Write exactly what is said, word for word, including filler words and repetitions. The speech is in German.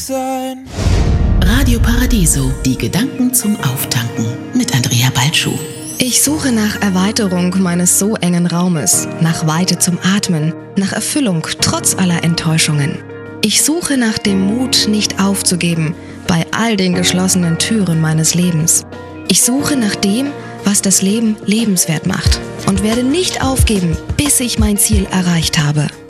sein. Radio Paradiso, die Gedanken zum Auftanken mit Andrea Balschuh. Ich suche nach Erweiterung meines so engen Raumes, nach Weite zum Atmen, nach Erfüllung trotz aller Enttäuschungen. Ich suche nach dem Mut, nicht aufzugeben bei all den geschlossenen Türen meines Lebens. Ich suche nach dem, was das Leben lebenswert macht und werde nicht aufgeben, bis ich mein Ziel erreicht habe.